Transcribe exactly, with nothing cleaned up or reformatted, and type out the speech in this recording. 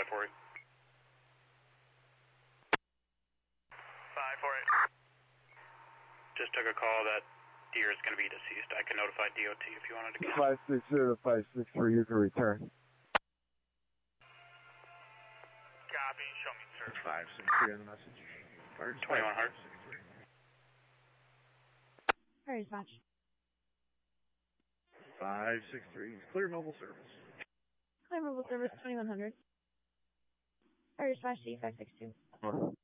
five four eight. five four eight. Just took a call that deer is going to be deceased. I can notify D O T if you wanted to get five six zero to five six three, you can return. Copy, show me, sir. five six three on the message. twenty-one hundred. Very dispatch. five six three, clear mobile service. Clear mobile service twenty-one hundred. Very dispatch D five six two.